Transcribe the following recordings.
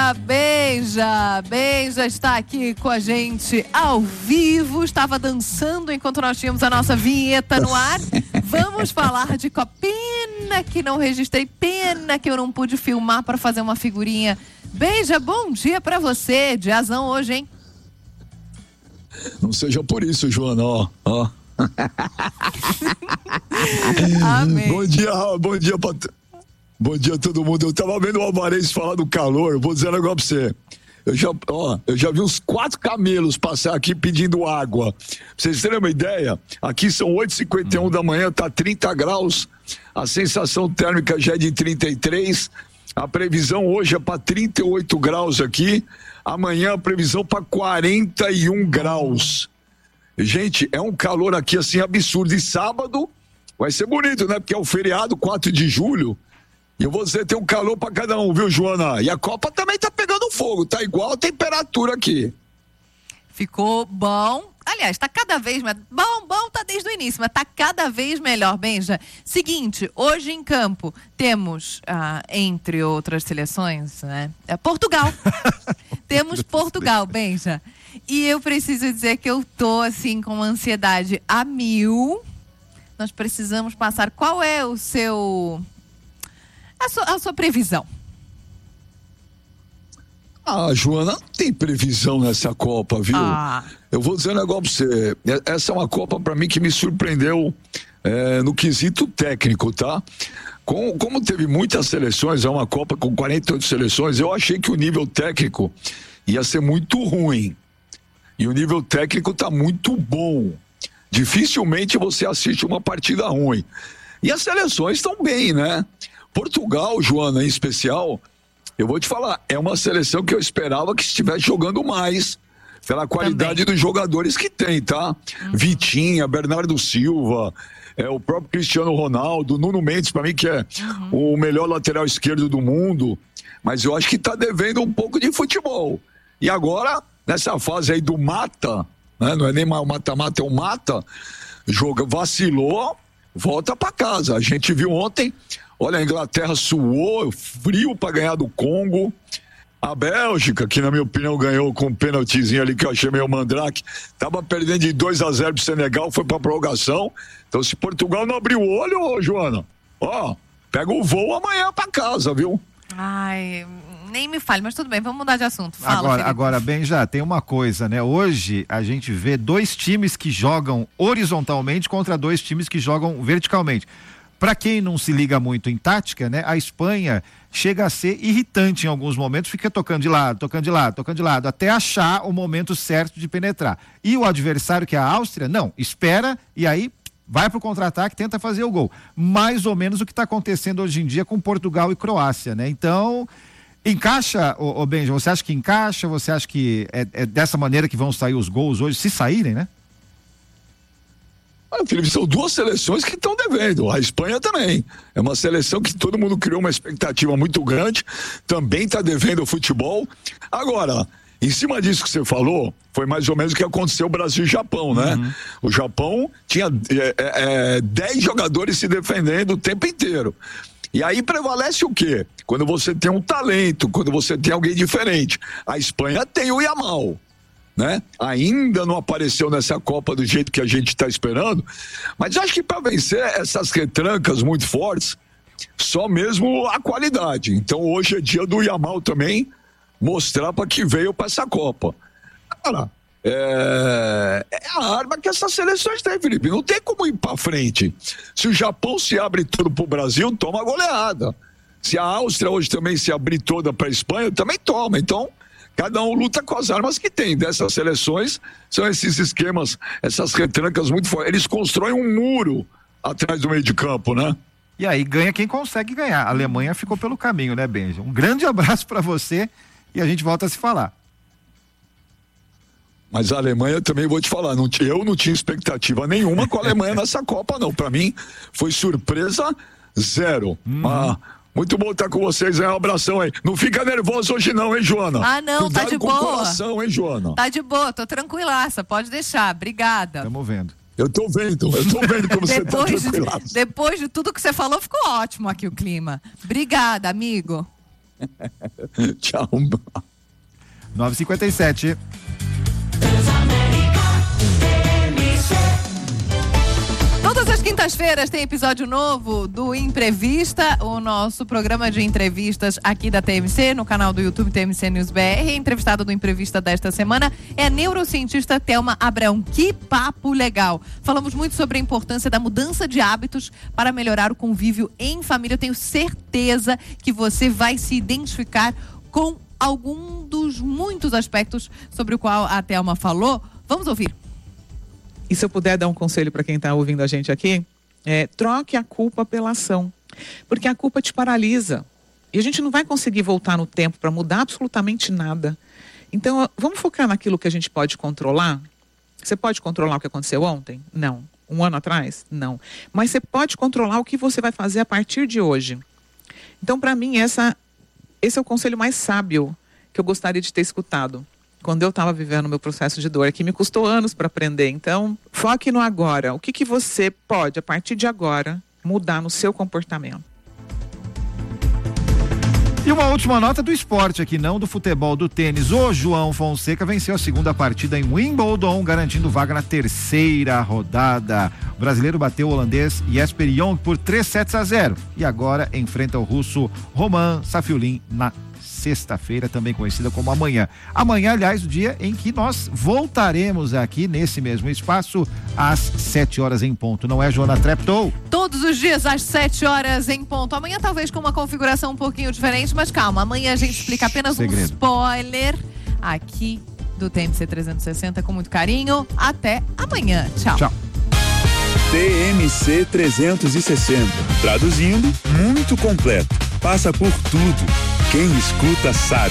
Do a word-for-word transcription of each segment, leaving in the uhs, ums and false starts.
Beija, beija, beija está aqui com a gente ao vivo, estava dançando enquanto nós tínhamos a nossa vinheta no ar. Vamos falar de Copa. Pena que não registrei, pena que eu não pude filmar para fazer uma figurinha. Beija, bom dia para você, diazão hoje, hein? Não seja por isso, Joana, ó, ó. Amém. Bom dia, bom dia pra... Bom dia a todo mundo. Eu tava vendo o Alvarez falar do calor. Eu vou dizer um negócio pra você. Eu já, ó, eu já vi uns quatro camelos passar aqui pedindo água. Pra vocês terem uma ideia, aqui são oito e cinquenta e um da manhã, tá trinta graus. A sensação térmica já é de trinta e três. A previsão hoje é para trinta e oito graus aqui. Amanhã a previsão para quarenta e um graus. Gente, é um calor aqui assim absurdo. E sábado vai ser bonito, né? Porque é o feriado, quatro de julho. E eu vou dizer, tem um calor pra cada um, viu, Joana? E a Copa também tá pegando fogo, tá igual a temperatura aqui. Ficou bom. Aliás, tá cada vez mais... Bom, bom tá desde o início, mas tá cada vez melhor, Benja. Seguinte, hoje em campo temos, ah, entre outras seleções, né? É Portugal. Temos Portugal, Benja. E eu preciso dizer que eu tô, assim, com uma ansiedade a mil. Nós precisamos passar... Qual é o seu... A sua, a sua previsão? Ah, Joana, não tem previsão nessa Copa, viu? Ah. Eu vou dizer um negócio pra você. Essa é uma Copa pra mim que me surpreendeu é, no quesito técnico, tá? Com, como teve muitas seleções, é uma Copa com quarenta e oito seleções, eu achei que o nível técnico ia ser muito ruim. E o nível técnico tá muito bom. Dificilmente você assiste uma partida ruim. E as seleções estão bem, né? Portugal, Joana, em especial, eu vou te falar, é uma seleção que eu esperava que estivesse jogando mais, pela qualidade também dos jogadores que tem, tá? Uhum. Vitinha, Bernardo Silva, é, o próprio Cristiano Ronaldo, Nuno Mendes, pra mim que é uhum. o melhor lateral esquerdo do mundo, mas eu acho que tá devendo um pouco de futebol. E agora, nessa fase aí do mata, né? Não é nem o mata-mata, é o mata, joga, vacilou, volta pra casa. A gente viu ontem... Olha, a Inglaterra suou, frio para ganhar do Congo. A Bélgica, que na minha opinião ganhou com um pênaltizinho ali que eu achei meio mandrake, tava perdendo de dois a zero pro Senegal, foi pra prorrogação. Então se Portugal não abrir o olho, ô, Joana, ó, pega o voo amanhã pra casa, viu? Ai, nem me fale, mas tudo bem, vamos mudar de assunto. Fala, agora, Felipe. agora, bem, já tem uma coisa, né? Hoje a gente vê dois times que jogam horizontalmente contra dois times que jogam verticalmente. Para quem não se liga muito em tática, né? A Espanha chega a ser irritante em alguns momentos, fica tocando de lado, tocando de lado, tocando de lado, até achar o momento certo de penetrar. E o adversário, que é a Áustria, não, espera e aí vai pro contra-ataque, tenta fazer o gol. Mais ou menos o que está acontecendo hoje em dia com Portugal e Croácia, né? Então, encaixa, ô, ô Benja, você acha que encaixa? Você acha que é, é dessa maneira que vão sair os gols hoje, se saírem, né? Olha, Felipe, são duas seleções que estão devendo. A Espanha também. É uma seleção que todo mundo criou uma expectativa muito grande. Também está devendo o futebol. Agora, em cima disso que você falou, foi mais ou menos o que aconteceu Brasil e Japão, né? Uhum. O Japão tinha é, é, dez jogadores se defendendo o tempo inteiro. E aí prevalece o quê? Quando você tem um talento, quando você tem alguém diferente. A Espanha tem o Yamal. Né? Ainda não apareceu nessa Copa do jeito que a gente está esperando, mas eu acho que para vencer essas retrancas muito fortes, só mesmo a qualidade. Então hoje é dia do Yamal também mostrar para que veio para essa Copa. Cara, é... é a arma que essas seleções têm, Felipe. Não tem como ir para frente. Se o Japão se abre tudo para o Brasil, toma goleada. Se a Áustria hoje também se abrir toda para a Espanha, também toma. Então cada um luta com as armas que tem. Dessas seleções, são esses esquemas, essas retrancas muito fortes. Eles constroem um muro atrás do meio de campo, né? E aí ganha quem consegue ganhar. A Alemanha ficou pelo caminho, né, Benja? Um grande abraço para você e a gente volta a se falar. Mas a Alemanha também vou te falar, não, eu não tinha expectativa nenhuma com a Alemanha nessa Copa, não. Para mim, foi surpresa zero. Uhum. Ah, muito bom estar com vocês, é um abração aí. Não fica nervoso hoje não, hein, Joana? Ah, não, cuidado tá de com boa. O coração, hein, Joana? Tá de boa, tô tranquilaça, pode deixar, obrigada. Estamos vendo. Eu tô vendo, eu tô vendo como você tá tranquilaça. Depois de tudo que você falou, ficou ótimo aqui o clima. Obrigada, amigo. Tchau. nove e cinquenta e sete. Todas as quintas-feiras tem episódio novo do Imprevista, o nosso programa de entrevistas aqui da T M C, no canal do YouTube T M C News B R. A entrevistada do Imprevista desta semana é a neurocientista Thelma Abrão. Que papo legal! Falamos muito sobre a importância da mudança de hábitos para melhorar o convívio em família. Eu tenho certeza que você vai se identificar com algum dos muitos aspectos sobre o qual a Thelma falou. Vamos ouvir. E se eu puder dar um conselho para quem está ouvindo a gente aqui, é, troque a culpa pela ação. Porque a culpa te paralisa. E a gente não vai conseguir voltar no tempo para mudar absolutamente nada. Então, vamos focar naquilo que a gente pode controlar? Você pode controlar o que aconteceu ontem? Não. Um ano atrás? Não. Mas você pode controlar o que você vai fazer a partir de hoje. Então, para mim, essa, esse é o conselho mais sábio que eu gostaria de ter escutado quando eu estava vivendo o meu processo de dor, que me custou anos para aprender. Então, foque no agora. O que, que você pode, a partir de agora, mudar no seu comportamento? E uma última nota do esporte aqui, não do futebol, do tênis. O João Fonseca venceu a segunda partida em Wimbledon, garantindo vaga na terceira rodada. O brasileiro bateu o holandês Jesper Jong por três sets a zero. E agora enfrenta o russo Roman Safiullin na sexta-feira, também conhecida como amanhã. Amanhã, aliás, o dia em que nós voltaremos aqui nesse mesmo espaço às sete horas em ponto. Não é, Joana Treptow? Todos os dias às sete horas em ponto. Amanhã talvez com uma configuração um pouquinho diferente, mas calma, amanhã a gente explica apenas Segredo. um spoiler aqui do T M C trezentos e sessenta com muito carinho. Até amanhã. Tchau. Tchau. T M C trezentos e sessenta. Traduzindo, muito completo. Passa por tudo. Quem escuta sabe.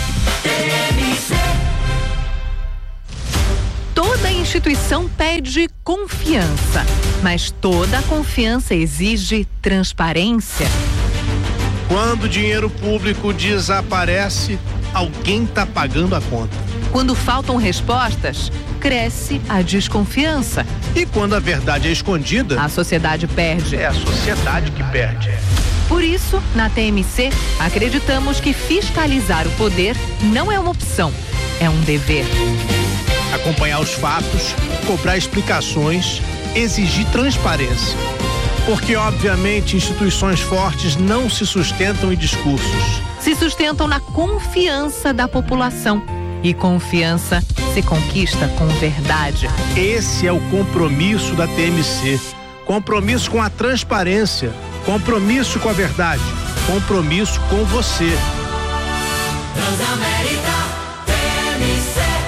Toda instituição pede confiança, mas toda confiança exige transparência. Quando o dinheiro público desaparece, alguém está pagando a conta. Quando faltam respostas, cresce a desconfiança. E quando a verdade é escondida, a sociedade perde. É a sociedade que perde. Por isso, na T M C, acreditamos que fiscalizar o poder não é uma opção, é um dever. Acompanhar os fatos, cobrar explicações, exigir transparência. Porque, obviamente, instituições fortes não se sustentam em discursos. Se sustentam na confiança da população. E confiança se conquista com verdade. Esse é o compromisso da T M C. Compromisso com a transparência. Compromisso com a verdade. Compromisso com você. Transamérica T M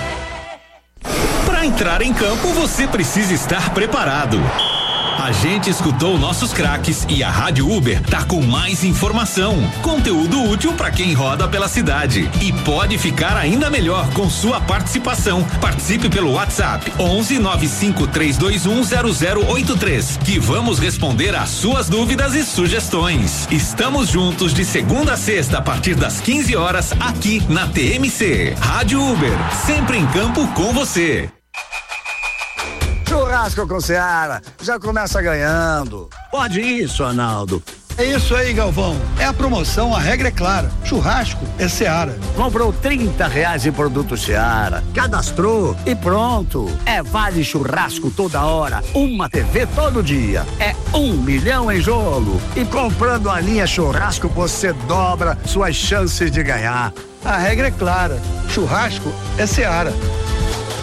C. Para entrar em campo, você precisa estar preparado. A gente escutou nossos craques e a Rádio Uber tá com mais informação, conteúdo útil para quem roda pela cidade e pode ficar ainda melhor com sua participação. Participe pelo WhatsApp onze nove cinco três dois um zero zero oito três, que vamos responder às suas dúvidas e sugestões. Estamos juntos de segunda a sexta a partir das quinze horas aqui na T M C. Rádio Uber, sempre em campo com você. Churrasco com Seara, já começa ganhando. Pode isso, Arnaldo. É isso aí, Galvão. É a promoção, a regra é clara. Churrasco é Seara. Comprou trinta reais em produto Seara, cadastrou e pronto. É vale churrasco toda hora, uma T V todo dia. É um milhão em jogo. E comprando a linha churrasco, você dobra suas chances de ganhar. A regra é clara. Churrasco é Seara.